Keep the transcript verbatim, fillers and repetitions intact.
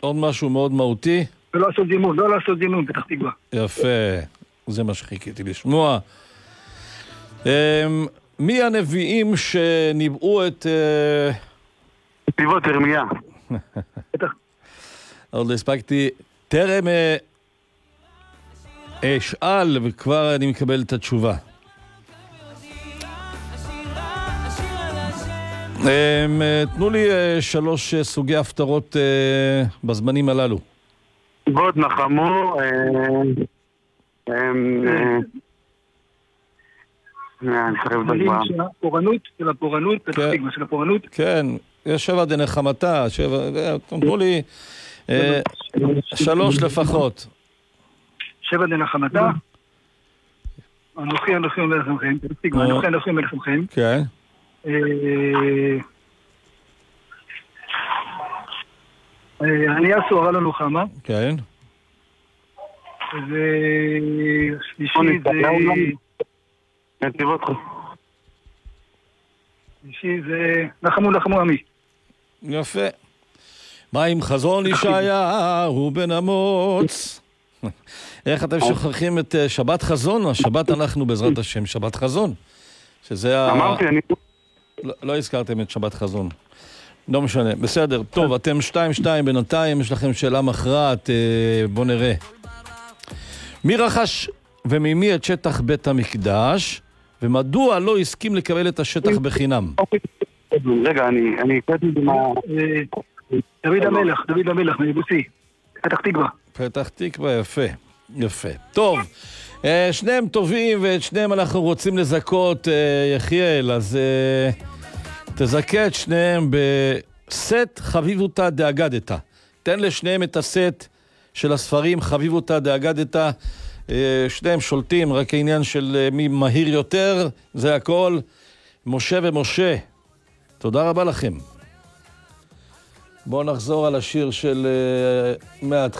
עוד משהו מאוד מהותי? ולא לעשות זימון, לא לעשות זימון, פתח תקווה. יפה, זה מה שחיכיתי לשמוע. מי הנביאים שניבאו את... נתיבות ירמיה. עוד לא הספקתי, טרם אשאל וכבר אני מקבל את התשובה. תנו לי שלוש סוגי הפטרות בזמנים הללו. בוד נחמו, של הפורענות, של הפורענות, פתח תקווה של הפורענות. כן, יש שבע דנחמתה, תנו לי שלוש לפחות. שבע דנחמתה? אנוכי אנוכי אומר לכם, פתח תקווה, אנוכי אנוכי אומר לכם. כן. אני אסור על הלוחמה. כן. ושלישי זה... נתיבות חו. שלישי זה... נחמו נחמו עמי. יפה. מה עם חזון ישעיהו בן אמוץ? איך אתם שוכחים את שבת חזון? השבת אנחנו בעזרת השם שבת חזון. שזה ה... אמרתי, אני... לא הזכרתם את שבת חזון. לא משנה. בסדר. טוב, אתם שתיים שתיים בינתיים, יש לכם שאלה מכרעת. בוא נראה. מי רכש וממי את שטח בית המקדש, ומדוע לא הסכים לקבל את השטח בחינם? רגע, אני... אני קראתי במה... דוד המלך, דוד המלך, מיבוסי. פתח תקווה. פתח תקווה, יפה. יפה. טוב. שניהם טובים, ואת שניהם אנחנו רוצים לזכות, יחיאל, אז תזכה את שניהם בסט חביבותא דאגדתא. תן לשניהם את הסט של הספרים חביבותא דאגדתא. שניהם שולטים, רק העניין של מי מהיר יותר, זה הכל. משה ומשה, תודה רבה לכם. בואו נחזור על השיר של מההתחלה.